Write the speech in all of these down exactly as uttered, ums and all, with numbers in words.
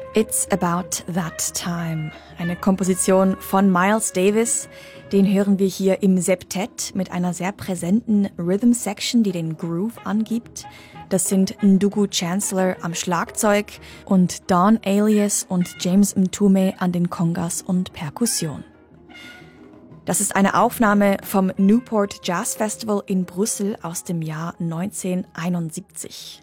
It's About That Time, eine Komposition von Miles Davis. Den hören wir hier im Septett mit einer sehr präsenten Rhythm-Section, die den Groove angibt. Das sind Ndugu Chancellor am Schlagzeug und Don Alias und James Mtume an den Congas und Perkussion. Das ist eine Aufnahme vom Newport Jazz Festival in Brüssel aus dem Jahr neunzehnhunderteinundsiebzig.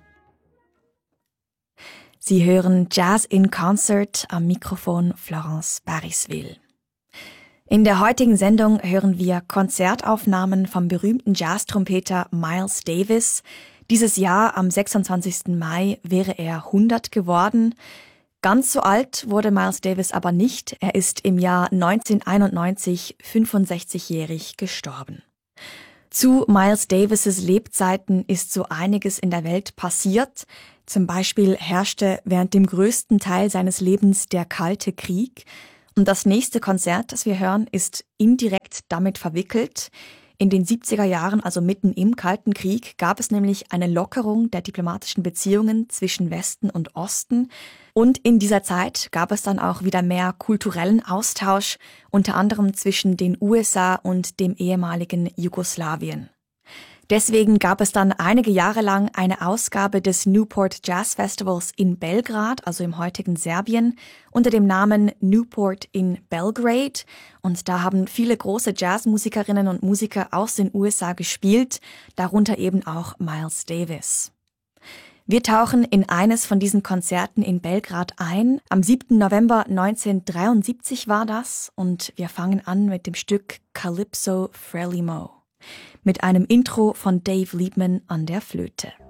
Sie hören Jazz in Concert, am Mikrofon Florence Parisville. In der heutigen Sendung hören wir Konzertaufnahmen vom berühmten Jazztrompeter Miles Davis. Dieses Jahr, am sechsundzwanzigsten Mai, wäre er hundert geworden. Ganz so alt wurde Miles Davis aber nicht. Er ist im Jahr neunzehnhunderteinundneunzig fünfundsechzigjährig gestorben. Zu Miles Davis' Lebzeiten ist so einiges in der Welt passiert. Zum Beispiel herrschte während dem größten Teil seines Lebens der Kalte Krieg. Und das nächste Konzert, das wir hören, ist indirekt damit verwickelt. In den siebziger Jahren, also mitten im Kalten Krieg, gab es nämlich eine Lockerung der diplomatischen Beziehungen zwischen Westen und Osten. Und in dieser Zeit gab es dann auch wieder mehr kulturellen Austausch, unter anderem zwischen den U S A und dem ehemaligen Jugoslawien. Deswegen gab es dann einige Jahre lang eine Ausgabe des Newport Jazz Festivals in Belgrad, also im heutigen Serbien, unter dem Namen Newport in Belgrade. Und da haben viele große Jazzmusikerinnen und Musiker aus den U S A gespielt, darunter eben auch Miles Davis. Wir tauchen in eines von diesen Konzerten in Belgrad ein. Am siebten November neunzehnhundertdreiundsiebzig war das und wir fangen an mit dem Stück Calypso Frelimo mit einem Intro von Dave Liebman an der Flöte.